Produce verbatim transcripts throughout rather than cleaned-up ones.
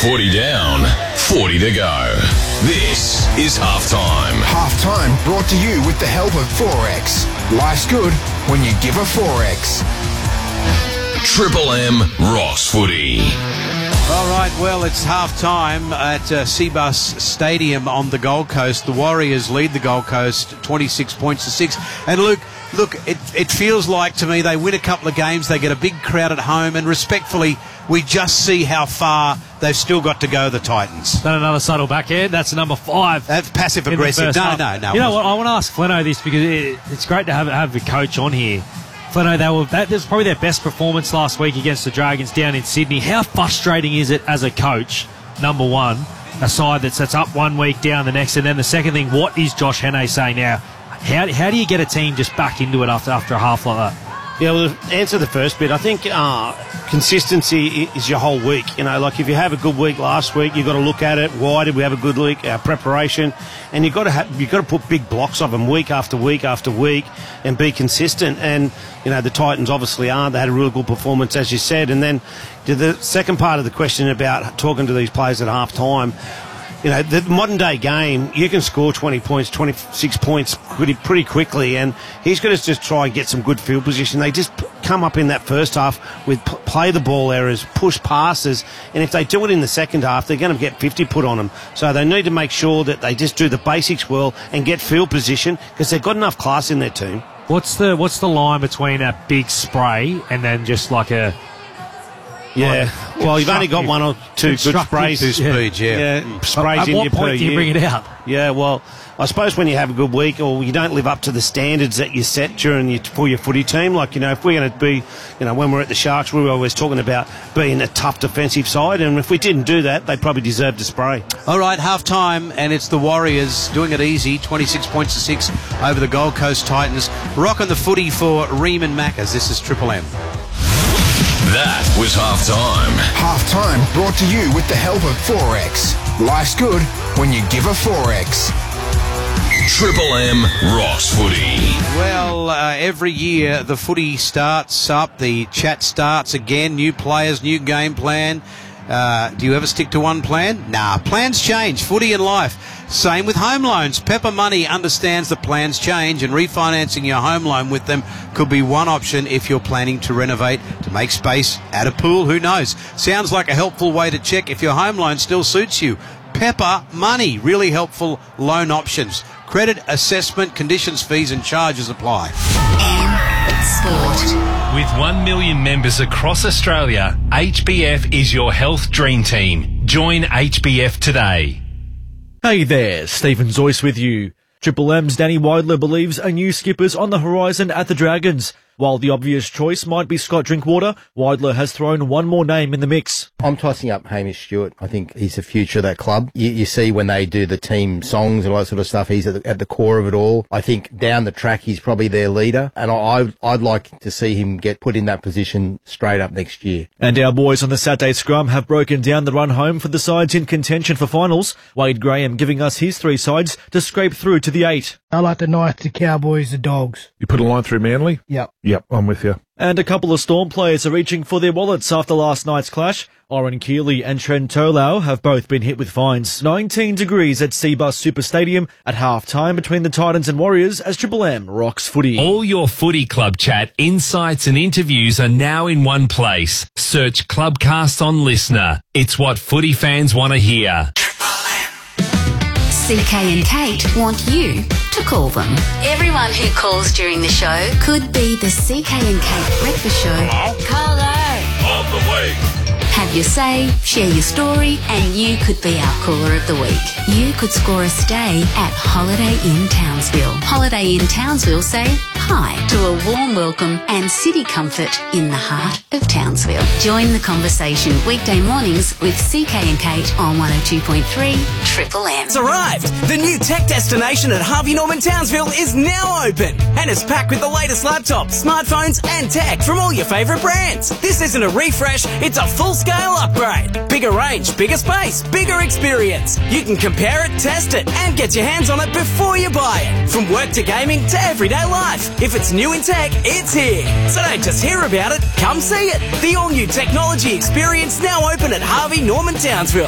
forty down, forty to go. This is Halftime. Halftime brought to you with the help of Forex. Life's good when you give a Forex. Triple M Rocks Footy. All right, well, it's half-time at uh, Cbus Stadium on the Gold Coast. The Warriors lead the Gold Coast twenty-six points to six. And, Luke, look, it, it feels like to me they win a couple of games, they get a big crowd at home, and respectfully, we just see how far they've still got to go, the Titans. Not another subtle backhand. That's number five. That's passive-aggressive. No, no, no. You know what? I want to ask Fleno this because it, it's great to have, have the coach on here. Fleno, they were, that was probably their best performance last week against the Dragons down in Sydney. How frustrating is it as a coach, number one, a side that sets up one week, down the next, and then the second thing, what is Josh Hannay saying now? How, how do you get a team just back into it after, after a half like that? Yeah, well, to answer the first bit, I think uh, consistency is your whole week. You know, like if you have a good week last week, you've got to look at it. Why did we have a good week? Our preparation, and you've got to have, you've got to put big blocks of them week after week after week, and be consistent. And you know, the Titans obviously aren't. They had a really good performance, as you said. And then to the second part of the question about talking to these players at half time. You know, the modern day game, you can score twenty points, twenty-six points pretty pretty quickly, and he's going to just try and get some good field position. They just come up in that first half with p- play the ball errors, push passes, and if they do it in the second half, they're going to get fifty put on them. So they need to make sure that they just do the basics well and get field position because they've got enough class in their team. What's the what's the line between a big spray and then just like a... Yeah, well, you've only got one or two good sprays. Two speeds, yeah. Yeah, sprays At in what you point per do you year. bring it out? Yeah, well, I suppose when you have a good week or you don't live up to the standards that you set during your, for your footy team, like, you know, if we're going to be, you know, when we're at the Sharks, we were always talking about being a tough defensive side, and if we didn't do that, they probably deserved a spray. All right, half-time, and it's the Warriors doing it easy, twenty-six points to six over the Gold Coast Titans. Rocking the footy for Ream and Maccas. This is Triple M. That was Halftime. Halftime brought to you with the help of Forex. Life's good when you give a Forex. Triple M Rocks Footy. Well, uh, every year the footy starts up, the chat starts again, new players, new game plan. Uh, do you ever stick to one plan? Nah, plans change. Footy and life. Same with home loans. Pepper Money understands that plans change, and refinancing your home loan with them could be one option if you're planning to renovate, to make space, add a pool, who knows. Sounds like a helpful way to check if your home loan still suits you. Pepper Money, really helpful loan options. Credit assessment, conditions, fees and charges apply. M Sport. With one million members across Australia, H B F is your health dream team. Join H B F today. Hey there, Stephen Zoyce with you. Triple M's Danny Weidler believes a new skipper's on the horizon at the Dragons. While the obvious choice might be Scott Drinkwater, Weidler has thrown one more name in the mix. I'm tossing up Hamish Stewart. I think he's the future of that club. You, you see when they do the team songs and all that sort of stuff, he's at the, at the core of it all. I think down the track, he's probably their leader, and I, I'd like to see him get put in that position straight up next year. And our boys on the Saturday scrum have broken down the run home for the sides in contention for finals. Wade Graham giving us his three sides to scrape through to the eight. I like the Knights, the Cowboys, the Dogs. You put a line through Manly? Yep. Yep, I'm with you. And a couple of Storm players are reaching for their wallets after last night's clash. Oren Keeley and Trent Tolau have both been hit with fines. nineteen degrees at Cbus Super Stadium at half-time between the Titans and Warriors as Triple M rocks footy. All your footy club chat, insights and interviews are now in one place. Search Clubcast on Listener. It's what footy fans want to hear. C K and Kate want you to call them. Everyone who calls during the show could be the C K and Kate Breakfast Show. Caller Of the week. Have your say, share your story, and you could be our caller of the week. You could score a stay at Holiday Inn Townsville. Holiday Inn Townsville say hi to a warm welcome and city comfort in the heart of Townsville. Join the conversation weekday mornings with C K and Kate on one oh two point three Triple M. It's arrived! The new tech destination at Harvey Norman Townsville is now open, and it's packed with the latest laptops, smartphones and tech from all your favourite brands. This isn't a refresh, it's a full-scale upgrade. Bigger range, bigger space, bigger experience. You can compare it, test it and get your hands on it before you buy it. From work to gaming to everyday life, If it's new in tech, it's here. So don't just hear about it, come see it. The all-new technology experience now open at Harvey Norman Townsville.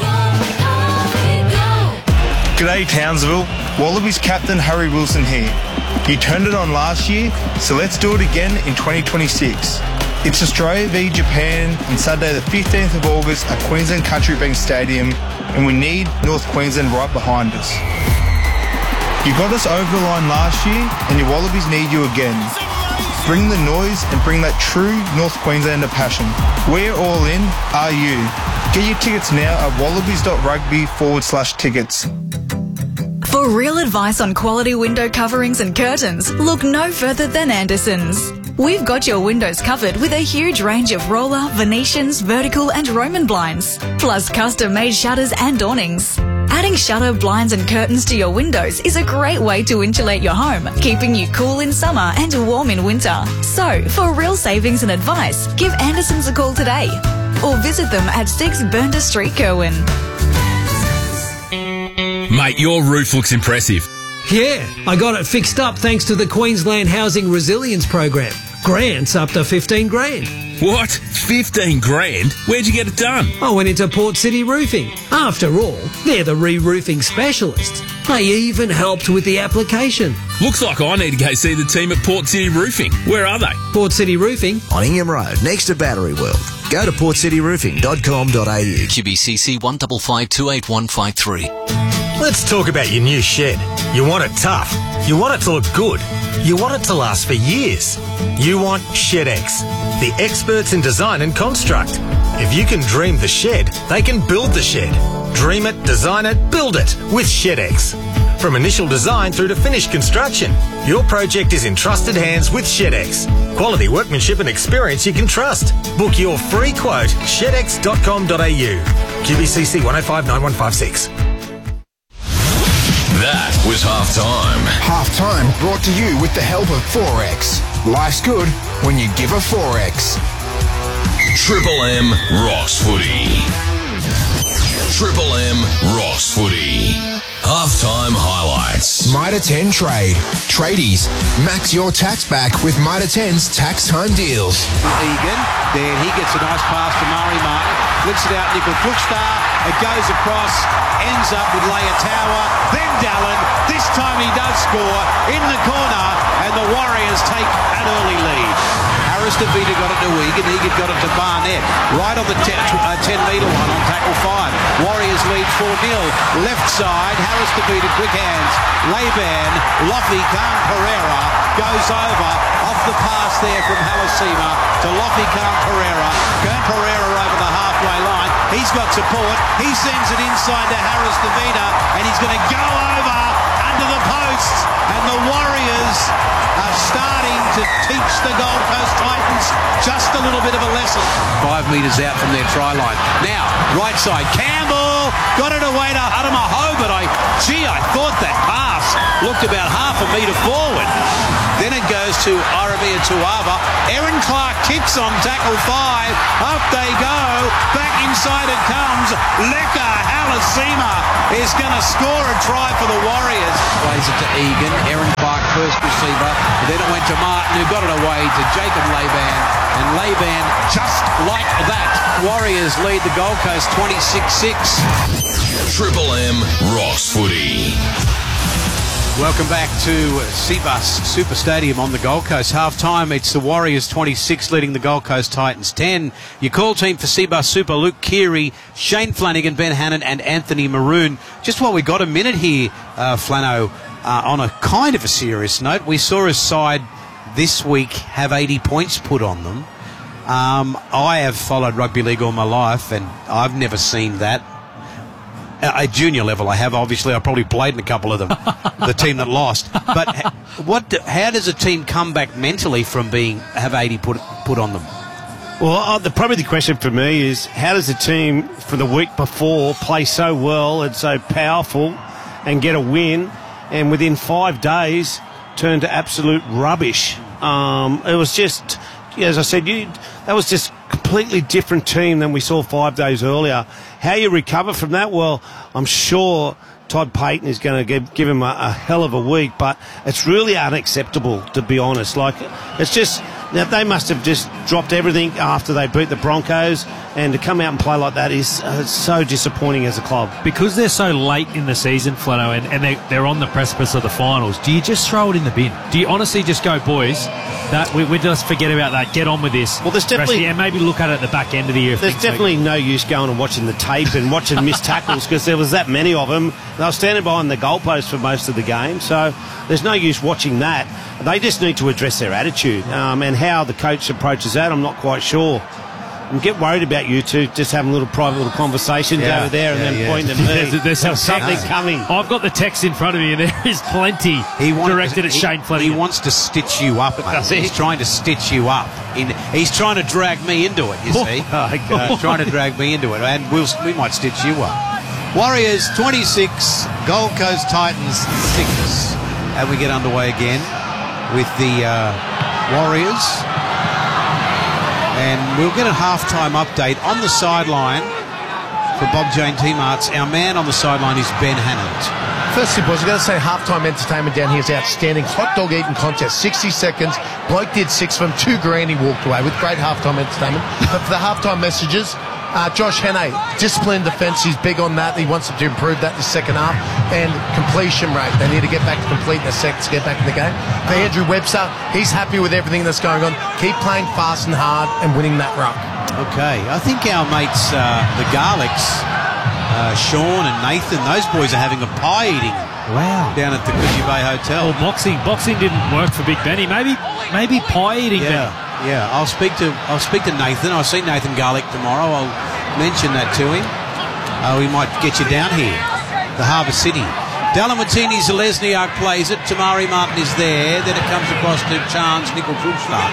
G'day Townsville, Wallabies captain Harry Wilson here. You turned it on last year, so let's do it again in twenty twenty-six. It's Australia v Japan on Saturday the fifteenth of August at Queensland Country Bank Stadium, and we need North Queensland right behind us. You got us over the line last year, and your Wallabies need you again. Bring the noise and bring that true North Queenslander passion. We're all in, are you? Get your tickets now at wallabies.rugby forward slash tickets. For real advice on quality window coverings and curtains, look no further than Anderson's. We've got your windows covered with a huge range of roller, Venetians, vertical and Roman blinds, plus custom-made shutters and awnings. Adding shutter, blinds and curtains to your windows is a great way to insulate your home, keeping you cool in summer and warm in winter. So, for real savings and advice, give Anderson's a call today or visit them at six Burnda Street, Kerwin. Mate, your roof looks impressive. Yeah, I got it fixed up thanks to the Queensland Housing Resilience Program. Grants up to fifteen grand. What? fifteen grand? Where'd you get it done? I went into Port City Roofing. After all, they're the re-roofing specialists. They even helped with the application. Looks like I need to go see the team at Port City Roofing. Where are they? Port City Roofing on Ingham Road, next to Battery World. Go to port city roofing dot com dot a u. Q B C C one five five two eight one five three. Let's talk about your new shed. You want it tough. You want it to look good. You want it to last for years. You want ShedX, the experts in design and construct. If you can dream the shed, they can build the shed. Dream it, design it, build it with ShedX. From initial design through to finished construction, your project is in trusted hands with ShedX. Quality workmanship and experience you can trust. Book your free quote, shed x dot com dot a u. Q B C C one oh five nine one five six. That was halftime. Halftime brought to you with the help of Forex. Life's good when you give a Forex. Triple M Rocks Footy. Triple M Rocks Footy. Halftime highlights. Mitre ten Trade. Tradies. Max your tax back with Mitre ten's tax time deals. Egan, there he gets a nice pass to Murray Martin. Flicks it out, Nickel Flugstar. It goes across, ends up with Leia Tower. Then Dallin. This time he does score in the corner, and the Warriors take an early lead. Harris DeVita got it to Egan. Egan got it to Barnett. Right on the ten metre line on tackle five. Warriors lead four nil. Left side, Harris DeVita, quick hands. Laban, Lofty, Khan Pereira goes over. Off the pass there from Halasima to Lofty, Khan Pereira. Khan Pereira over the halfway line. He's got support. He sends it inside to Harris DeVita, and he's going to go over under the posts. And the Warriors are starting to teach the Gold Coast Titans just a little bit of a lesson. Five metres out from their try line. Now, right side, Campbell got it away to Adamaho, but I, gee, I thought that pass looked about half a metre forward. Then it goes to Aramia Tuava. Aaron Clark kicks on tackle five. Up they go. Back inside it comes. Leka Halasima is going to score a try for the Warriors. Plays it to Egan. Aaron Clark first receiver. Then it went to Martin, who got it away to Jacob Laban. And Laban, just like that, Warriors lead the Gold Coast twenty-six six. Triple M Rocks Footy. Welcome back to Cbus Super Stadium on the Gold Coast. Half time, it's the Warriors twenty-six leading the Gold Coast Titans ten. Your call team for Cbus Super: Luke Keary, Shane Flanagan, Ben Hannon and Anthony Maroon. Just while we got a minute here, uh, Flano, uh, on a kind of a serious note, we saw a side this week have eighty points put on them. Um, I have followed rugby league all my life, and I've never seen that. At junior level, I have. Obviously, I probably played in a couple of them, the team that lost. But what? How does a team come back mentally from being have eighty put put on them? Well, uh, the, probably the question for me is, how does a team from the week before play so well and so powerful and get a win, and within five days turn to absolute rubbish? Um, it was just, as I said, you, that was just completely different team than we saw five days earlier. How you recover from that? Well, I'm sure Todd Payton is going to give, give him a, a hell of a week, but it's really unacceptable, to be honest. Like, it's just, now they must have just dropped everything after they beat the Broncos, and to come out and play like that is uh, so disappointing as a club. Because they're so late in the season, Flano, and, and they, they're on the precipice of the finals, do you just throw it in the bin? Do you honestly just go, boys, that we, we just forget about that, get on with this? Well, there's definitely, and maybe look at it at the back end of the year. There's definitely no use going and watching the tape and watching missed tackles, because there was that many of them. They were standing behind the goalpost for most of the game, so there's no use watching that. They just need to address their attitude, um, and how the coach approaches that, I'm not quite sure. And get worried about you two just having little private little conversations Yeah, over there, and yeah, then yeah. pointing at me. There's, there's some something text. coming. I've got the text in front of me, and there is plenty He wants, directed at he, Shane Flanagan. He wants to stitch you up, mate. He's trying to stitch you up. In, he's trying to drag me into it, you see. Oh, uh, trying to drag me into it, and we'll, we might stitch you up. Warriors twenty-six, Gold Coast Titans six. And we get underway again with the uh, Warriors. And we'll get a halftime update on the sideline for Bob Jane T-Marts. Our man on the sideline is Ben Hannant. Firstly, boys, I've got to say halftime entertainment down here is outstanding. Hot dog eating contest, sixty seconds. Bloke did six of them, two grand he walked away with. Great halftime entertainment. But for the halftime messages, uh, Josh Hannay, disciplined defence, he's big on that. He wants them to improve that in the second half. And completion rate, they need to get back to complete in the second to get back in the game. For Andrew Webster, he's happy with everything that's going on. Keep playing fast and hard and winning that ruck. Okay, I think our mates, uh, the Garlicks, uh, Sean and Nathan, those boys are having a pie eating. Wow. Down at the Coogee Bay Hotel. Well, boxing, boxing didn't work for Big Benny. Maybe, maybe pie eating. Yeah, Benny. yeah. I'll speak to I'll speak to Nathan. I'll see Nathan Garlick tomorrow. I'll mention that to him. Uh, we might get you down here, the Harbour City. Dalamatini Zalesniak plays it. Tamari Martin is there. Then it comes across to Chance Nickel Krugstad.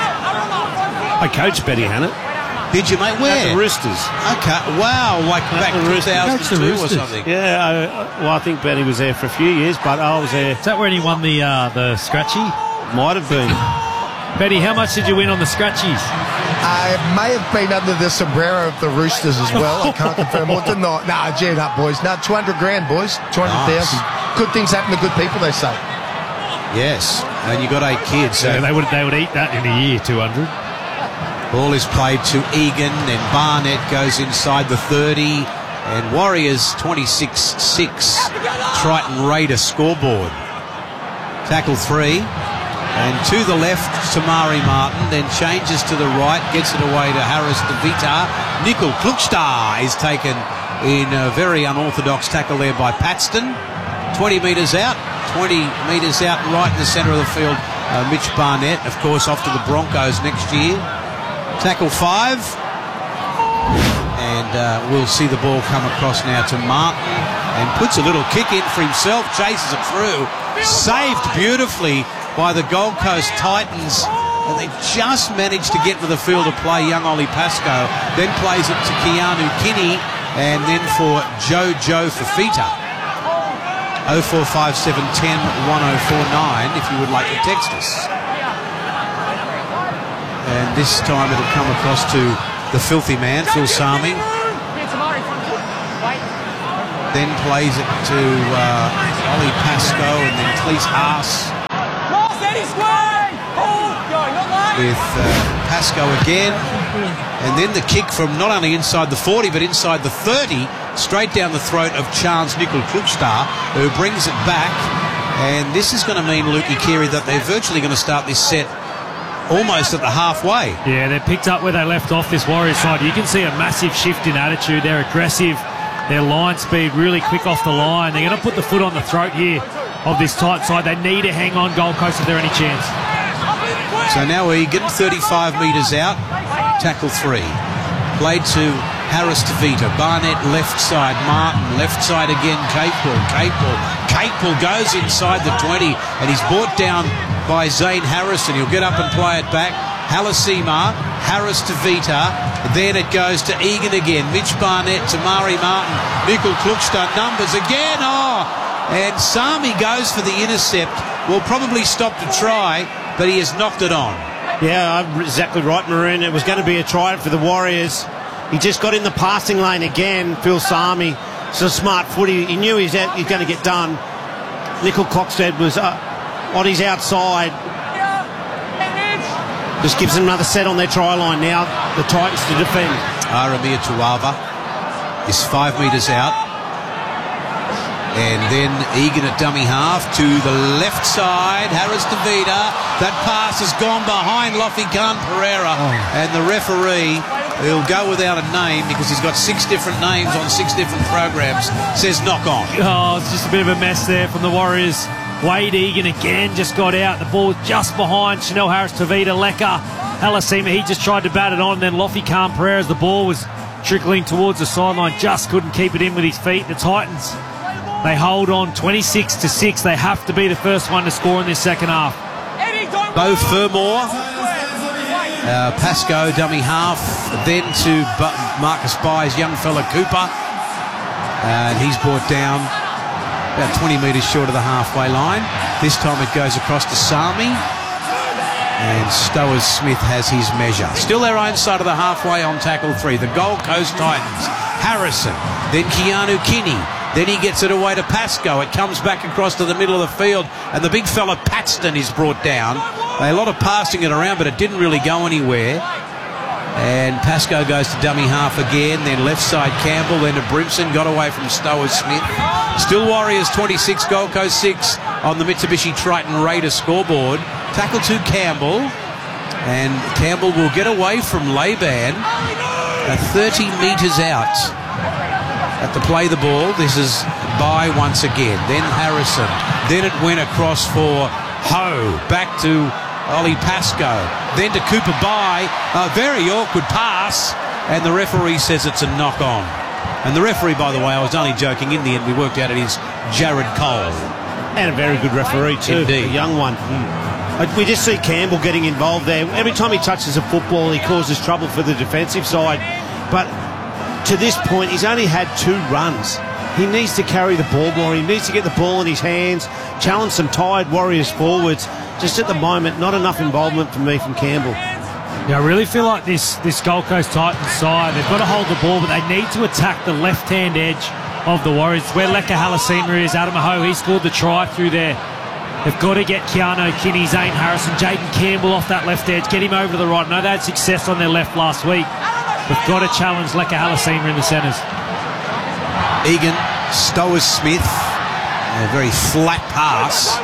I coached Benny Hannant. Did you, mate? Where? At the Roosters. Okay. Wow. Like At back the two Roosters. thousand two or something. Yeah. I, well, I think Benny was there for a few years, but I was there. Is that when he won the uh, the scratchy? Might have been. Benny, how much did you win on the scratchies? I may have been under the sombrero of the Roosters as well. I can't confirm or deny. Nah, gee up, boys. No, two hundred grand, boys. two hundred thousand. Nice. Good things happen to good people, they say. Yes. And you got eight kids. So yeah, they would they would eat that in a year, two hundred. Ball is played to Egan, then Barnett goes inside the thirty, and Warriors twenty-six six. Triton Raider scoreboard. Tackle three, and to the left, Tamari Martin, then changes to the right, gets it away to Harris De Vita. Nickel Klukstad is taken in a very unorthodox tackle there by Paxton. twenty metres out, twenty metres out and right in the centre of the field. Uh, Mitch Barnett, of course, off to the Broncos next year. Tackle five, and uh, we'll see the ball come across now to Martin, and puts a little kick in for himself, chases it through, saved beautifully by the Gold Coast Titans, and they just managed to get to the field of play. Young Ollie Pascoe then plays it to Keanu Kinney, and then for Jojo Fafita. oh four five seven one oh one oh four nine if you would like to text us. And this time it'll come across to the filthy man, Phil Sami. Then plays it to uh, Ollie Pascoe, and then Cleese Haas with uh, Pascoe again. And then the kick from not only inside the forty, but inside the thirty, straight down the throat of Chance Nickel Krugstad, who brings it back. And this is going to mean, Lukey Keary, that they're virtually going to start this set almost at the halfway. Yeah, they picked up where they left off, this Warriors side. You can see a massive shift in attitude. They're aggressive. Their line speed really quick off the line. They're going to put the foot on the throat here of this tight side. They need to hang on Gold Coast if they're any chance. So now Egan, thirty-five metres out. Tackle three. Played to Harris De Vita. Barnett left side. Martin left side again. Capel. Capel. Capel goes inside the twenty, and he's brought down by Zane Harrison. He'll get up and play it back. Halasima, Harris De Vita. Then it goes to Egan again. Mitch Barnett, Tamari Martin. Nickel Klukstad numbers again. Oh! And Sami goes for the intercept. Will probably stop to try, but he has knocked it on. Yeah, exactly right, Maroon. It was going to be a try for the Warriors. He just got in the passing lane again, Phil Sami. So smart footy. He knew he's, out, he's going to get done. Nickel Cockstead was uh, on his outside. Just gives them another set on their try line now. The Titans to defend. Aramia Tuava is five metres out. And then Egan at dummy half to the left side. Harris Tavita. That pass has gone behind Lofi Khan Pereira. Oh. And the referee, he'll go without a name because he's got six different names on six different programs, says knock on. Oh, it's just a bit of a mess there from the Warriors. Wade Egan again just got out. The ball just behind Chanel Harris Tavita. Lecker. Halasima, he just tried to bat it on. Then Lofi Khan Pereira, as the ball was trickling towards the sideline, just couldn't keep it in with his feet. The Titans, they hold on twenty-six to six. They have to be the first one to score in this second half. Bo Fermor, uh, Pascoe, dummy half, then to B- Marcus Byes, young fella Cooper. And he's brought down about twenty metres short of the halfway line. This time it goes across to Sami. And Stowers Smith has his measure. Still their own side of the halfway on tackle three. The Gold Coast Titans. Harrison, then Keanu Kinney. Then he gets it away to Pascoe. It comes back across to the middle of the field, and the big fella Paxton is brought down. A lot of passing it around, but it didn't really go anywhere. And Pascoe goes to dummy half again, then left side Campbell, then to Brimson, got away from Stowers Smith. Still Warriors twenty-six, Gold Coast six on the Mitsubishi Triton Raiders scoreboard. Tackle to Campbell, and Campbell will get away from Laban at thirty metres out. At to play the ball, this is By once again, then Harrison, then it went across for Ho, back to Ollie Pascoe, then to Cooper By, a very awkward pass, and the referee says it's a knock on. And the referee, by the way, I was only joking, in the end we worked out it is Jared Cole. And a very good referee too, Indeed. a young one. Mm. We just see Campbell getting involved there. Every time he touches a football, he causes trouble for the defensive side. But to this point, he's only had two runs. He needs to carry the ball more. He needs to get the ball in his hands, challenge some tired Warriors forwards. Just at the moment, not enough involvement for me from Campbell. Yeah, I really feel like this, this Gold Coast Titans side, they've got to hold the ball, but they need to attack the left-hand edge of the Warriors. Where Leka Halasima is, Adam Aho, he scored the try through there. They've got to get Keanu Kinney, Zane Harrison, Jaden Campbell off that left edge, get him over to the right. I know they had success on their left last week. They've got to challenge Leka Halasima in the centres. Egan, Stowers Smith, a very flat pass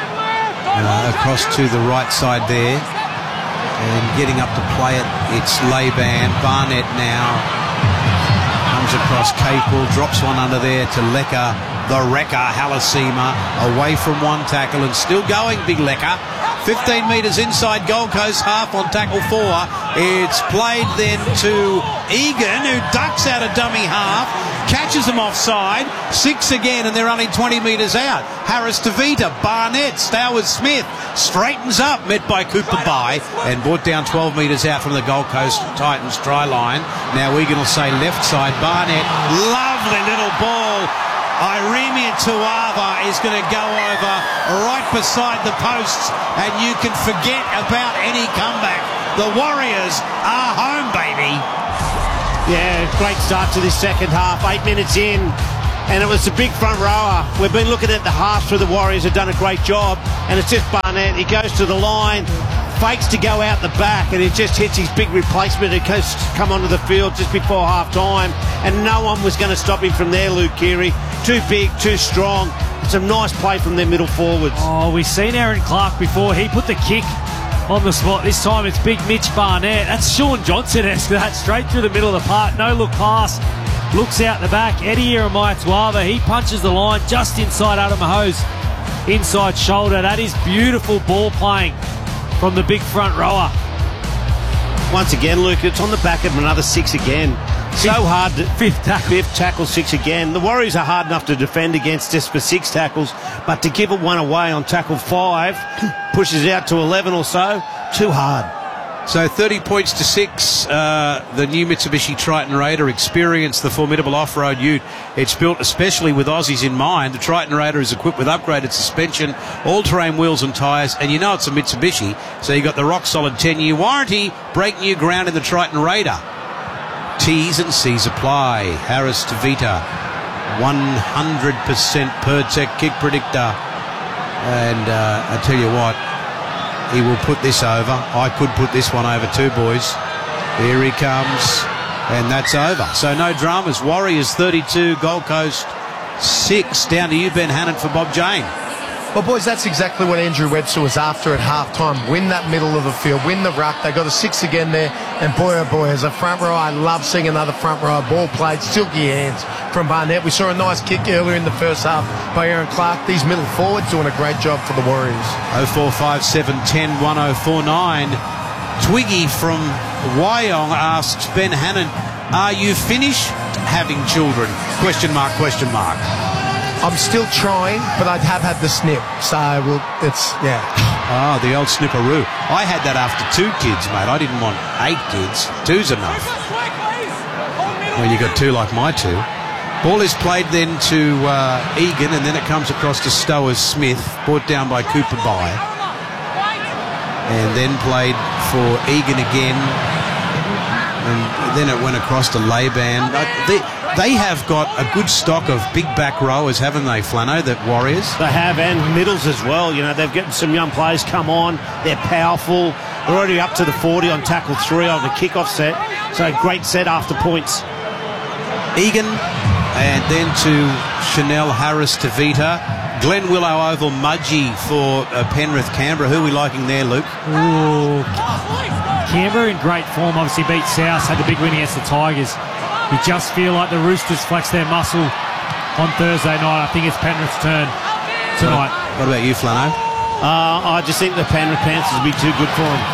uh, across to the right side there. And getting up to play it, it's Laban. Barnett now comes across Capel, drops one under there to Leka, the wrecker, Halasima, away from one tackle and still going, big Leka. fifteen metres inside Gold Coast half on tackle four. It's played then to Egan, who ducks out a dummy half, catches them offside, six again, and they're only twenty metres out. Harris Tavita, Barnett, Stowers Smith straightens up, met by Cooper By, and brought down twelve metres out from the Gold Coast Titans try line. Now Egan will say left side, Barnett, lovely little ball. Iremia Tuava is going to go over right beside the posts, and you can forget about any comeback. The Warriors are home, baby. Yeah, great start to this second half. Eight minutes in, and it was the big front rower. We've been looking at the halves for the Warriors, have done a great job, and it's just Barnett. He goes to the line, fakes to go out the back, and it just hits his big replacement. It goes come onto the field just before half time, and no one was going to stop him from there, Luke Keary. Too big, too strong. Some nice play from their middle forwards. Oh, we've seen Aaron Clark before. He put the kick on the spot. This time it's big Mitch Barnett. That's Sean Johnson-esque. That straight through the middle of the park. No look pass. Looks out the back. Eddie Jeremiah Tuava. He punches the line just inside Adam Aho's inside shoulder. That is beautiful ball playing from the big front rower. Once again, Luke, it's on the back of another six again. So hard to, fifth tackle. Fifth tackle, six again. The Warriors are hard enough to defend against just for six tackles, but to give it one away on tackle five pushes out to eleven or so. Too hard. So thirty points to six. Uh, the new Mitsubishi Triton Raider experienced the formidable off-road ute. It's built especially with Aussies in mind. The Triton Raider is equipped with upgraded suspension, all-terrain wheels and tyres, and you know it's a Mitsubishi, so you got the rock-solid ten-year warranty. Break new ground in the Triton Raider. T's and C's apply. Harris Tavita one hundred percent Pertec kick predictor. And uh, I tell you what, he will put this over. I could put this one over too, boys. Here he comes. And that's over. So no dramas. Warriors thirty-two, Gold Coast six. Down to you, Ben Hannon, for Bob Jane. Well, boys, that's exactly what Andrew Webster was after at halftime. Win that middle of the field, win the ruck. They got a six again there. And boy, oh boy, as a front row, I love seeing another front row ball played. Silky hands from Barnett. We saw a nice kick earlier in the first half by Aaron Clark. These middle forwards doing a great job for the Warriors. oh four five seven one oh one oh four nine. Twiggy from Wyong asks Ben Hannon, are you finished having children? Question mark, question mark. I'm still trying, but I have had the snip, so we'll, it's, yeah. Oh, the old snipperoo. I had that after two kids, mate. I didn't want eight kids. Two's enough. Well, you got two like my two. Ball is played then to uh, Egan, and then it comes across to Stowers Smith, brought down by Cooper Bye. And then played for Egan again. And then it went across to Laban. Uh, they, they have got a good stock of big back rowers, haven't they, Flano, the Warriors? They have, and middles as well. You know, they've getting some young players come on. They're powerful. They're already up to the forty on tackle three on the kickoff set. So great set after points. Egan, and then to Chanel Harris to Vita. Glen Willow Oval Mudgee for uh, Penrith Canberra. Who are we liking there, Luke? Ooh. Canberra in great form, obviously beat South, had the big win against the Tigers. You just feel like the Roosters flex their muscle on Thursday night. I think it's Penrith's turn tonight. What about you, Flano? Uh, I just think the Penrith Panthers will be too good for them.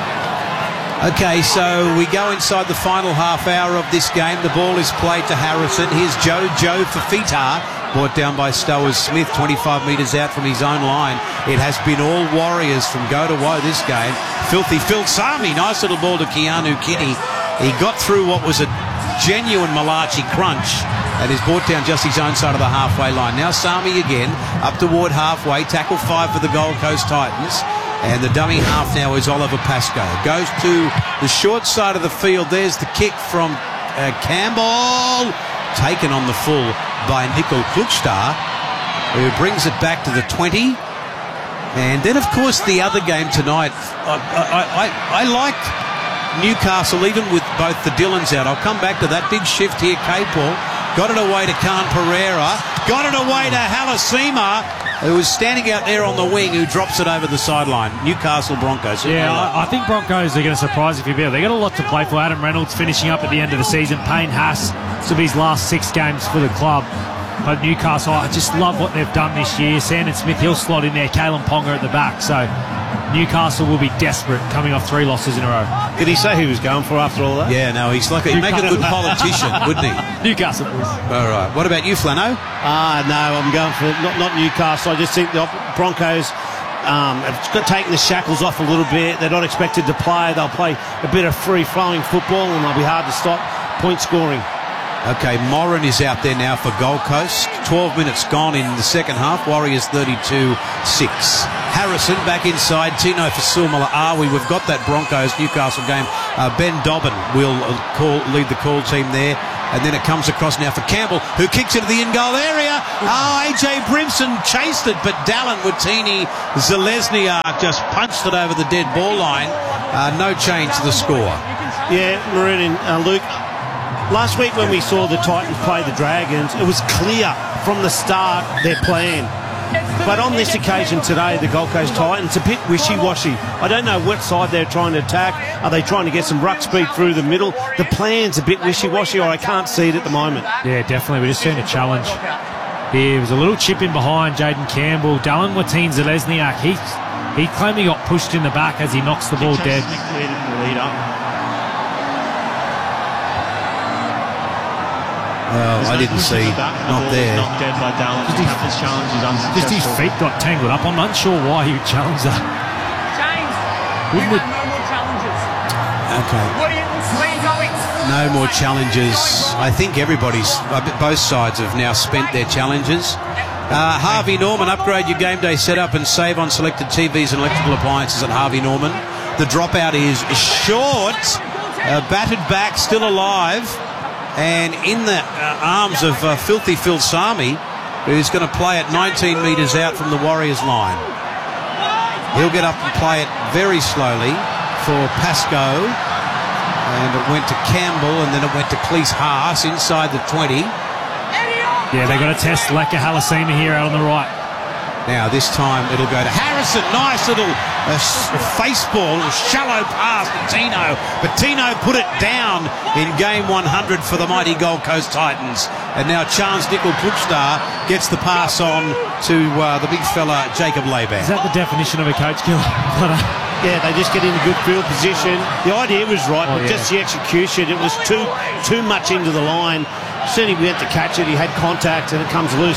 Okay, so we go inside the final half hour of this game. The ball is played to Harrison. Here's Joe Joe Fafita, brought down by Stowers Smith, twenty-five metres out from his own line. It has been all Warriors from go to woe this game. Filthy Phil Sami, nice little ball to Keanu Kinney. He got through what was a genuine Malachi crunch and is brought down just his own side of the halfway line. Now Sami again, up toward halfway, tackle five for the Gold Coast Titans. And the dummy half now is Oliver Pascoe. Goes to the short side of the field. There's the kick from uh, Campbell. Taken on the full by Nickel Klugstar, who brings it back to the twenty. And then, of course, the other game tonight. I, I, I, I like Newcastle, even with both the Dylans out. I'll come back to that big shift here. K-Paul got it away to Khan Pereira. Got it away to Halasima, who was standing out there on the wing, who drops it over the sideline. Newcastle Broncos. Yeah, I, I think Broncos are going to surprise if you will. They've got a lot to play for. Adam Reynolds finishing up at the end of the season. Payne Haas to be his last six games for the club. But Newcastle, I just love what they've done this year. Sandon Smith, he'll slot in there. Kalen Ponga at the back. So Newcastle will be desperate coming off three losses in a row. Did he say who he was going for after all that? Yeah, no, he's like a, he'd make a good politician, wouldn't he? Newcastle, please. All right. What about you, Flano? Ah, uh, no, I'm going for not, not Newcastle. I just think the Broncos um, have got taken the shackles off a little bit. They're not expected to play. They'll play a bit of free-flowing football, and they'll be hard to stop point scoring. Okay, Moran is out there now for Gold Coast. twelve minutes gone in the second half. Warriors thirty-two six. Harrison back inside. Tino Fasumala Awi. We've got that Broncos Newcastle game. Uh, Ben Dobbin will call, lead the call team there. And then it comes across now for Campbell, who kicks into the in-goal area. Oh, A J Brimson chased it, but Dallin Watini Zalesniak just punched it over the dead ball line. Uh, no change to the score. Yeah, Maroon and uh, Luke. Last week when we saw the Titans play the Dragons, it was clear from the start their plan. But on this occasion today, the Gold Coast Titans, a bit wishy-washy. I don't know what side they're trying to attack. Are they trying to get some ruck speed through the middle? The plan's a bit wishy-washy, or I can't see it at the moment. Yeah, definitely. We're just seeing a challenge. There was a little chip in behind Jaden Campbell. Dallin Watine Zalesniak, he, he claimed he got pushed in the back as he knocks the ball dead. Well, I didn't see. Not there. Not dead by Dallin. Just his feet got tangled up. I'm not sure why he would challenge that. James, we have no more challenges. Okay. What are you, where are you going? No more challenges. I think everybody's, both sides have now spent their challenges. Uh, Harvey Norman, upgrade your game day setup and save on selected T Vs and electrical appliances at Harvey Norman. The dropout is short. Uh, battered back, still alive. and in the uh, arms of uh, Filthy Phil Sami, who's going to play it nineteen metres out from the Warriors line. He'll get up and play it very slowly for Pascoe, and it went to Campbell, and then it went to Cleese Haas inside the twenty. Yeah, they've got to test Leka Halasima here out on the right. Now this time it'll go to Harrison. Nice little uh, face ball, little shallow pass to Tino. But Tino put it down in game one hundred for the mighty Gold Coast Titans. And now Chance Nickel Puchstar gets the pass on to uh, the big fella Jacob Laban. Is that the definition of a coach killer? Yeah, they just get in a good field position. The idea was right, Oh, but yeah. just the execution, it was too too much into the line. As soon as he went to catch it, he had contact and it comes loose.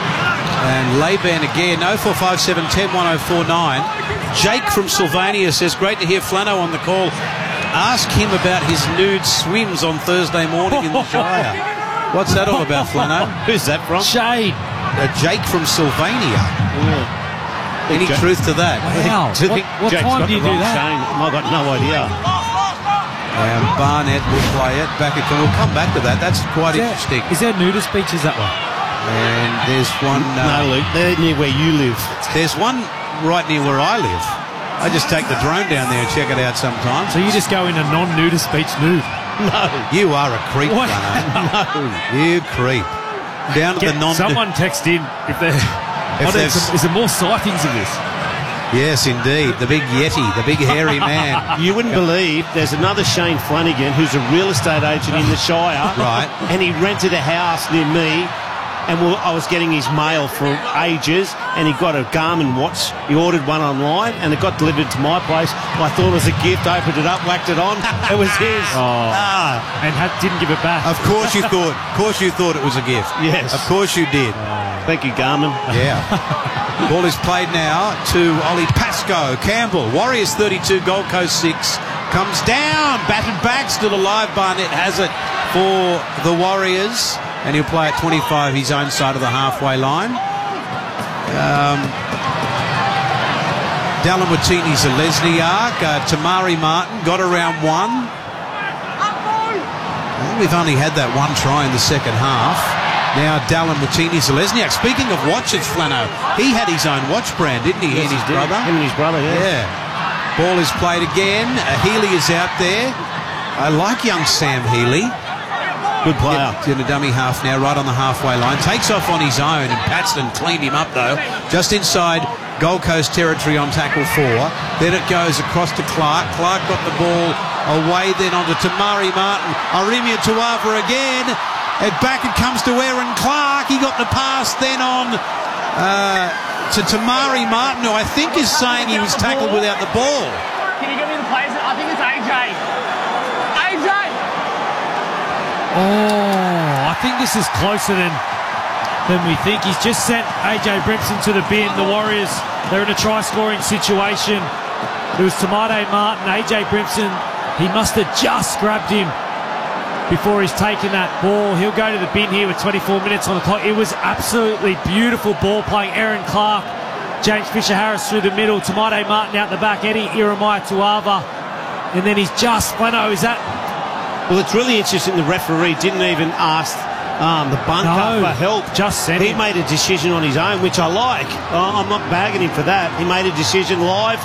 And Laban again, oh four five seven, one oh one oh four nine. Jake from Sylvania says, great to hear Flano on the call. Ask him about his nude swims on Thursday morning in the Shire. What's that all about, Flano? Who's that from? Shade. Uh, Jake from Sylvania. Yeah. Any Jake- truth to that? Wow. I think What, what Jake's time got do you the do wrong that? chain. I've got no idea. And Barnett will play it back at. We'll come back to that. That's quite Is there, interesting. is there nudist beaches that way? And there's one. Uh, No, Luke, they're near where you live. There's one right near where I live. I just take the drone down there and check it out sometimes. So you just go in a non-nudist beach nude? No. You are a creep, What? Flano. You creep. Down to Get the non. someone text in if there. If Oh, there's there's- some, is there more sightings of this? Yes, indeed. The big Yeti, the big hairy man. You wouldn't believe there's another Shane Flanagan who's a real estate agent in the Shire. Right. And he rented a house near me. And well, I was getting his mail for ages, and he got a Garmin watch. He ordered one online, and it got delivered to my place. I thought it was a gift. Opened it up, whacked it on. It was his. Oh. Ah, And had, didn't give it back. of course you thought. Of course you thought it was a gift. Yes. Of course you did. Thank you, Garmin. Yeah. Ball is played now to Ollie Pascoe. Campbell, Warriors thirty-two, Gold Coast six. Comes down, batted back, still alive. Barnett has it for the Warriors. And he'll play at twenty-five, his own side of the halfway line. Um, Dallin Watini's a Lesniak. Uh, Tamari Martin got around one. Well, we've only had that one try in the second half. Now Dallin Watini's a Lesniak. Speaking of watches, Flano, he had his own watch brand, didn't he? He Yes, and his he did. brother. Him and his brother, yeah. Yeah. Ball is played again. Uh, Healy is out there. I like young Sam Healy. Good player. In a dummy half now, right on the halfway line. Takes off on his own, and Paxton cleaned him up, though. Just inside Gold Coast territory on tackle four. Then it goes across to Clark. Clark got the ball away, then onto Tamari Martin. Arimia Tuava again. And back it comes to Aaron Clark. He got the pass then on uh, to Tamari Martin, who I think is saying he was tackled without the ball. Can you give me the players? I think it's A J. A J! Oh, I think this is closer than than we think. He's just sent A J Brimson to the bin. The Warriors, they're in a try-scoring situation. It was Tamade Martin, A J Brimson. He must have just grabbed him before he's taken that ball. He'll go to the bin here with twenty-four minutes on the clock. It was absolutely beautiful ball playing. Aaron Clark, James Fisher-Harris through the middle, Tamade Martin out the back, Eddie Iremaya Tuava. And then he's just, Flano, is that... Well, it's really interesting. The referee didn't even ask um, the bunker No, for help. just sent He him. made a decision on his own, which I like. Uh, I'm not bagging him for that. He made a decision live.